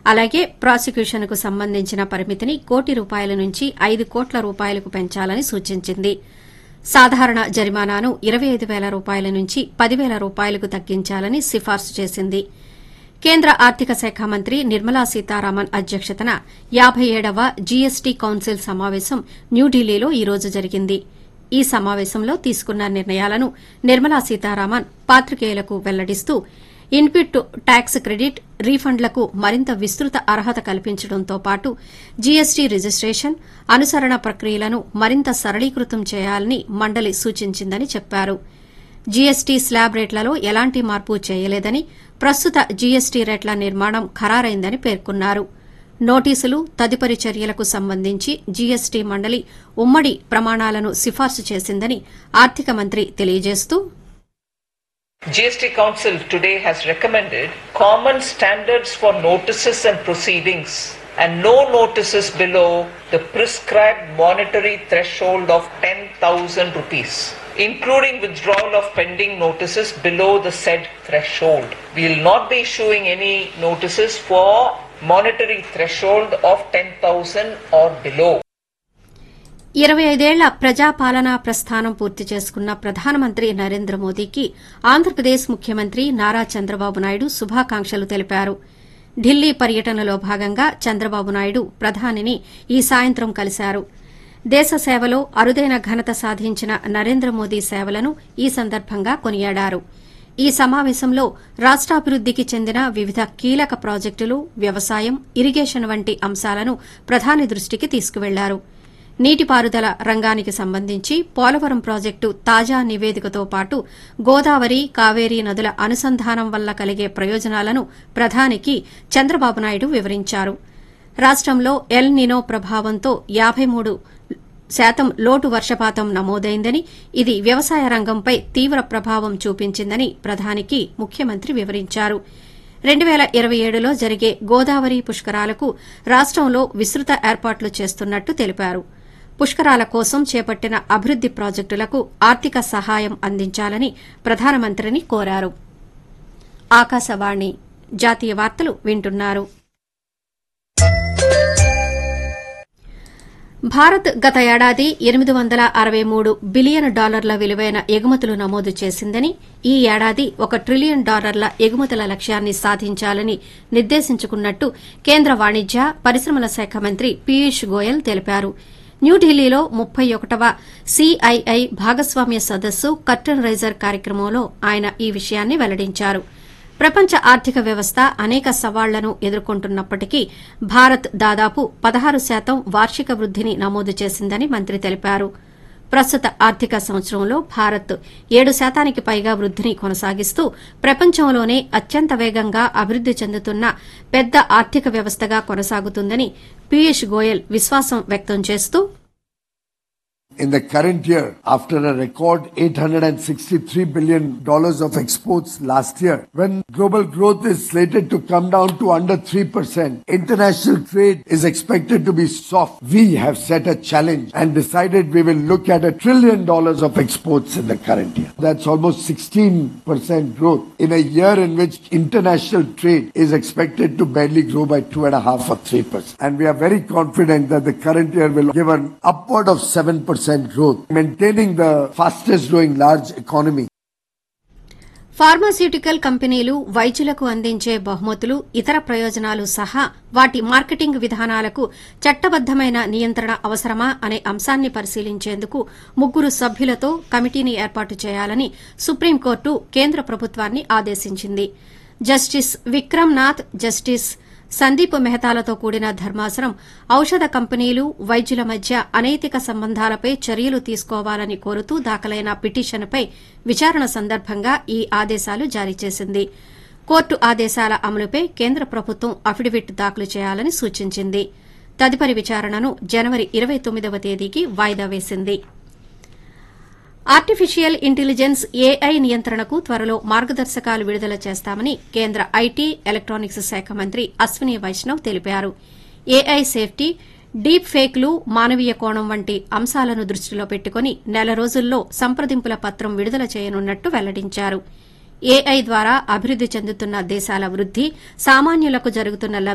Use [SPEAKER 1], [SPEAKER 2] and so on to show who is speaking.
[SPEAKER 1] అలాగే ప్రాసిక్యూషన్కు సంబంధించిన పరిమితిని ₹1,00,00,000 నుంచి ₹5,00,00,000 పెంచాలని సూచించింది. సాధారణ జరిమానాను ₹25,000 నుంచి ₹10,000 తగ్గించాలని సిఫార్సు చేసింది. కేంద్ర ఆర్థిక శాఖ మంత్రి నిర్మలా సీతారామన్ అధ్యక్షతన 57వ జీఎస్టీ కౌన్సిల్ సమావేశం న్యూఢిల్లీలో ఈ రోజు జరిగింది. ఈ సమావేశంలో తీసుకున్న నిర్ణయాలను Nirmala Sitharaman పాత్రికేయులకు వెల్లడిస్తూ input tax credit రీఫండ్లకు మరింత విస్తృత అర్హత కల్పించడంతో పాటు జీఎస్టీ రిజిస్టేషన్, అనుసరణ ప్రక్రియలను మరింత సరళీకృతం చేయాలని మండలి సూచించిందని చెప్పారు. జీఎస్టీ స్లాబ్ రేట్లలో ఎలాంటి మార్పు చేయలేదని, ప్రస్తుత జీఎస్టీ రేట్ల నిర్మాణం ఖరారైందని పేర్కొన్నారు. నోటీసులు, తదుపరి చర్యలకు సంబంధించి జీఎస్టీ మండలి ఉమ్మడి ప్రమాణాలను సిఫార్సు చేసిందని ఆర్థిక మంత్రి తెలియజేస్తూ
[SPEAKER 2] GST Council today has recommended common standards for notices and proceedings and no notices below the prescribed monetary threshold of ₹10,000, including withdrawal of pending notices below the said threshold. We will not be issuing any notices for monetary threshold of 10,000 or below.
[SPEAKER 1] 25 ఏళ్ల ప్రజాపాలనా ప్రస్థానం పూర్తి చేసుకున్న ప్రధానమంత్రి నరేంద్ర మోదీకి ఆంధ్రప్రదేశ్ ముఖ్యమంత్రి నారా చంద్రబాబు నాయుడు శుభాకాంక్షలు తెలిపారు. ఢిల్లీ పర్యటనలో భాగంగా చంద్రబాబు నాయుడు ప్రధానిని ఈ సాయంత్రం కలిశారు. దేశ సేవలో అరుదైన ఘనత సాధించిన నరేంద్ర మోదీ సేవలను ఈ సందర్భంగా కొనియాడారు. ఈ సమావేశంలో రాష్టాభివృద్దికి చెందిన వివిధ కీలక ప్రాజెక్టులు, వ్యవసాయం, ఇరిగేషన్ వంటి అంశాలను ప్రధాని దృష్టికి తీసుకువెళ్లారు. నీటిపారుదల రంగానికి సంబంధించి పోలవరం ప్రాజెక్టు తాజా నివేదికతో పాటు గోదావరి, కావేరీ నదుల అనుసంధానం వల్ల కలిగే ప్రయోజనాలను ప్రధానికి చంద్రబాబు నాయుడు వివరించారు. రాష్టంలో ఎల్ నినో ప్రభావంతో 53% లోటు వర్షపాతం నమోదైందని, ఇది వ్యవసాయ రంగంపై తీవ్ర ప్రభావం చూపించిందని ప్రధానికి ముఖ్యమంత్రి వివరించారు. 2027లో జరిగే గోదావరి పుష్కరాలకు రాష్టంలో విస్తృత ఏర్పాట్లు చేస్తున్నట్టు తెలిపారు. పుష్కరాల కోసం చేపట్టిన అభివృద్ది ప్రాజెక్టులకు ఆర్థిక సహాయం అందించాలని ప్రధానమంత్రిని కోరారు. ఆకాశవాణి జాతీయ వార్తలు వింటున్నారు. భారత్ గత ఏడాది $863 బిలియన్ విలువైన ఎగుమతులు నమోదు చేసిందని, ఈ ఏడాది $1 ట్రిలియన్ ఎగుమతుల లక్ష్యాన్ని సాధించాలని నిర్దేశించుకున్నట్టు కేంద్ర వాణిజ్య, పరిశ్రమల శాఖ మంత్రి పీయూష్ గోయల్ తెలిపారు. న్యూఢిల్లీలో 31వ CII భాగస్వామ్య సదస్సు కర్టన్ రైజర్ కార్యక్రమంలో ఆయన ఈ విషయాన్ని వెల్లడించారు. ప్రపంచ ఆర్థిక వ్యవస్థ అనేక సవాళ్లను ఎదుర్కొంటున్నప్పటికీ భారత్ దాదాపు 16% వార్షిక వృద్దిని నమోదు చేసిందని మంత్రి తెలిపారు. ప్రస్తుత ఆర్థిక సంవత్సరంలో భారత్ 7% పైగా వృద్దిని కొనసాగిస్తూ ప్రపంచంలోనే అత్యంత వేగంగా అభివృద్ది చెందుతున్న పెద్ద ఆర్థిక వ్యవస్థగా కొనసాగుతుందని పీయూష్ గోయల్ విశ్వాసం వ్యక్తం చేస్తూ
[SPEAKER 3] In the current year, after a record $863 billion of exports last year, when global growth is slated to come down to under 3%, international trade is expected to be soft. We have set a challenge and decided we will look at $1 trillion of exports in the current year. That's almost 16% growth in a year in which international trade is expected to barely grow by 2.5 or 3%. And we are very confident that the current year will give an upward of 7% growth, maintaining the fastest growing large economy.
[SPEAKER 1] Pharmaceutical కంపెనీలు వైద్యులకు అందించే బహుమతులు, ఇతర ప్రయోజనాలు సహా వాటి marketing విధానాలకు చట్టబద్దమైన నియంత్రణ అవసరమా అనే అంశాన్ని పరిశీలించేందుకు 3 సభ్యులతో కమిటీని ఏర్పాటు చేయాలని సుప్రీంకోర్టు కేంద్ర ప్రభుత్వాన్ని ఆదేశించింది. జస్టిస్ విక్రమ్ నాథ్, జస్టిస్ సందీప్ మెహతాలతో కూడిన ధర్మాసనం ఔషధ కంపెనీలు, వైద్యుల మధ్య అనైతిక సంబంధాలపై చర్యలు తీసుకోవాలని కోరుతూ దాఖలైన పిటిషన్పై విచారణ సందర్భంగా ఈ ఆదేశాలు జారీ చేసింది. కోర్టు ఆదేశాల అమలుపై కేంద్ర ప్రభుత్వం అఫిడవిట్ దాఖలు చేయాలని సూచించింది. తదుపరి విచారణను జనవరి 29వ తేదీకి వాయిదా వేసింది. ఆర్టిఫిషియల్ ఇంటెలిజెన్స్ AI నియంత్రణకు త్వరలో మార్గదర్శకాలు విడుదల చేస్తామని కేంద్ర ఐటీ, ఎలక్టానిక్స్ శాఖ మంత్రి అశ్విని వైష్ణవ్ తెలిపారు. AI సేఫ్టీ, డీప్ ఫేక్లు, మానవీయ కోణం వంటి అంశాలను దృష్టిలో పెట్టుకుని నెల రోజుల్లో సంప్రదింపుల పత్రం విడుదల చేయనున్నట్టు వెల్లడించారు. AI ద్వారా అభివృద్ది చెందుతున్న దేశాల వృద్ది, సామాన్యులకు జరుగుతున్న